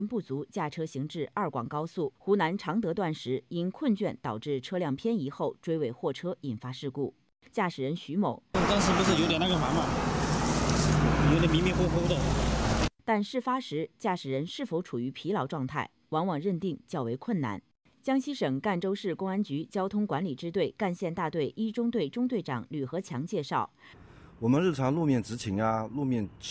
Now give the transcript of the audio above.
不足驾车行至二广高速湖南常德段时，因困倦导致车辆偏移后追尾货车，引发事故。驾驶人徐某当时不是有点那个啥嘛，有点迷迷糊糊的。 但事发时驾驶人是否处于疲劳状态，往往认定较为困难。江西省赣州市公安局交通管理支队赣县大队一中队中队长吕和强介绍， 我们日常路面执勤啊，路面